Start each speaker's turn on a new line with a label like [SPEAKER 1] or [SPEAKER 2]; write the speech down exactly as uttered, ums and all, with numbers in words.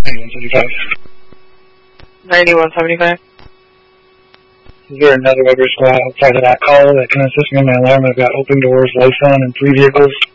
[SPEAKER 1] ninety-one seventy-five.
[SPEAKER 2] ninety-one seventy-five.
[SPEAKER 1] Is there another Weber squad outside of that call that can assist me in my alarm? I've got open doors, lights on, and three vehicles.